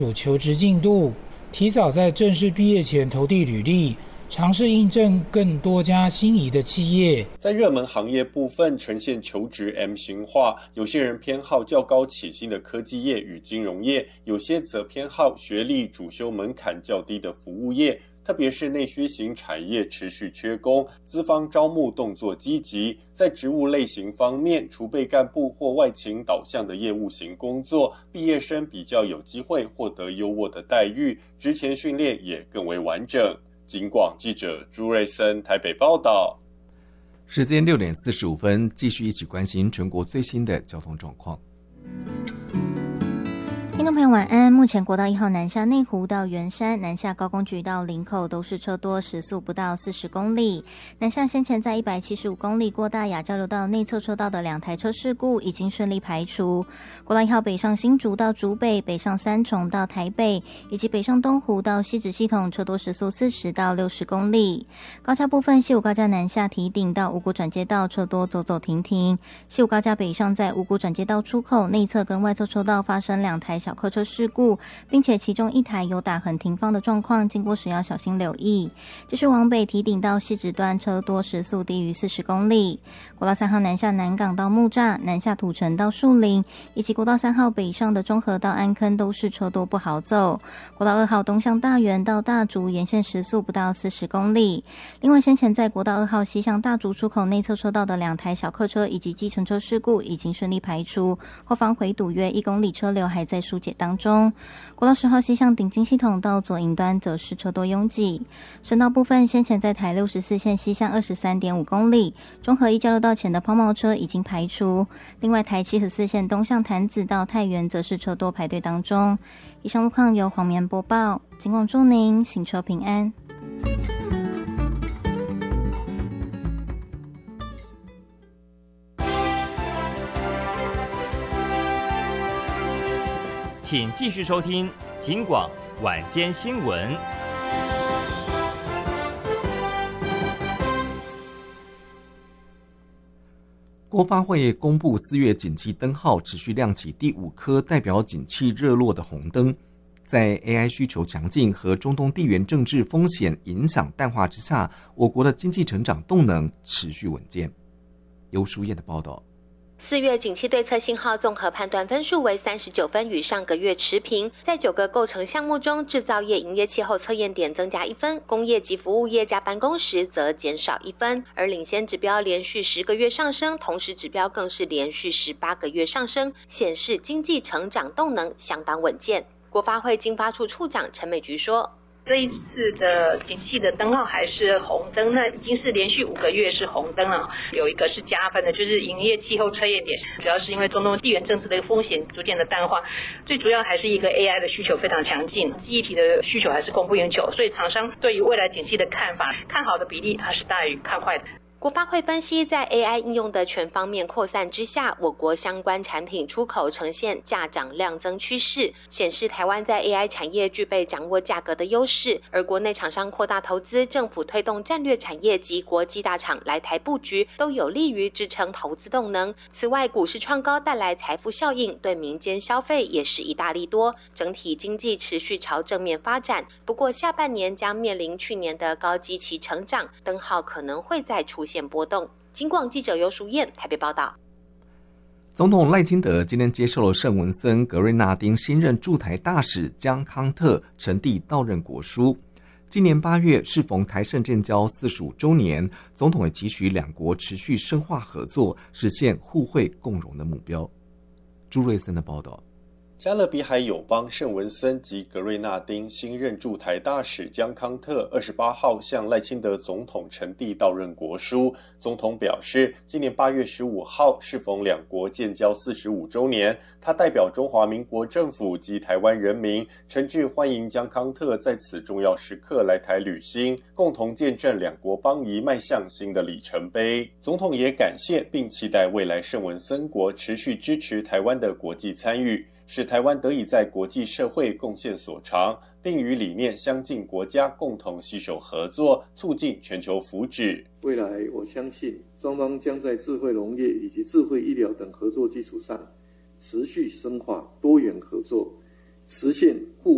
有求职进度，提早在正式毕业前投递履历，尝试应征更多家心仪的企业。 在热门行业部分呈现求职 M 型化，有些人偏好较高起薪的科技业与金融业，有些则偏好学历、主修门槛较低的服务业。特别是内需型产业持续缺工，资方招募动作积极。在职务类型方面，储备干部或外勤导向的业务型工作，毕业生比较有机会获得优渥的待遇，职前训练也更为完整。警广记者朱瑞森台北报道。 时间6点45分，继续一起关心全国最新的交通状况。 听众朋友晚安，目前国道1号南下内湖到圆山，南下高工局到林口都是车多，时速不到40公里。南下先前在175公里过大雅交流道内侧车道的2台车事故已经顺利排除。国道1号北上新竹到竹北，北上三重到台北，以及北上东湖到汐止系统车多时速40到60公里。高架部分，西武高架南下堤顶到五股转接道车多走走停停。西武高架北上在五股转接道出口内侧跟外侧车道发生2台小客车事故，并且其中1台有打横停放的状况，经过时要小心留意。继续往北堤顶到汐止段车多时速低于40公里。国道3号南下南港到木栅，南下土城到树林，以及国道3号北上的中和到安坑都是车多不好走。国道2号东向大园到大竹沿线时速不到40公里。另外先前在国道2号西向大竹出口内侧车道的2台小客车以及计程车事故已经顺利排除，后方回堵约1公里车流还在疏解当中。国道10号西向顶金系统到左营端则是车多拥挤。省道部分，先前在台64线西向23.5公里，中和一交流道前的抛锚车已经排除。另外台74线东向潭子到太原则是车多排队当中。以上路况由黄棉播报，警广祝您行车平安。 请继续收听警广晚间新闻。 国发会公布4月景气灯号持续亮起第5颗代表景气热络的红灯。在 AI 需求强劲和中东地缘政治风险影响淡化之下，我国的经济成长动能持续稳健。由淑燕的报道。 4月景气对策信号综合判断分数为39分，与上个月持平。在9个构成项目中，制造业营业气候测验点增加1分，工业及服务业加班工时则减少1分。而领先指标连续10个月上升，同时指标更是连续18个月上升，显示经济成长动能相当稳健。国发会经发处处长陈美菊说， 这一次的景气的灯号还是红灯，那已经是连续5个月是红灯了。有一个是加分的，就是营业气候测验点，主要是因为中东地缘政治的风险逐渐的淡化，最主要还是一个 AI 的需求非常强劲，记忆体的需求还是供不应求，所以厂商对于未来景气的看法，看好的比例还是大于看坏的。 国发会分析，在 AI 应用的全方面扩散之下，我国相关产品出口呈现价涨量增趋势，显示台湾在 AI 产业具备掌握价格的优势，而国内厂商扩大投资，政府推动战略产业及国际大厂来台布局，都有利于支撑投资动能。此外，股市创高带来财富效应，对民间消费也是一大利多，整体经济持续朝正面发展。不过下半年将面临去年的高基期成长，灯号可能会再出现波动。警广记者尤淑燕台北报道。 总统赖清德今天接受了圣文森格瑞纳丁新任驻台大使江康特呈递到任国书。今年8月适逢台圣建交45周年，总统也期许两国持续深化合作，实现互惠共荣的目标。朱瑞森的报道。 加勒比海友邦圣文森及格瑞纳丁新任驻台大使江康特28号向赖清德总统呈递到任国书。总统表示，今年8月15号适逢两国建交45周年，他代表中华民国政府及台湾人民，诚挚欢迎江康特在此重要时刻来台旅行，共同见证两国邦谊迈向新的里程碑。总统也感谢并期待未来圣文森国持续支持台湾的国际参与，使台湾得以在国际社会贡献所长，并与理念相近国家共同携手合作，促进全球福祉。 未来我相信双方将在智慧农业以及智慧医疗等合作基础上，持续深化多元合作，实现互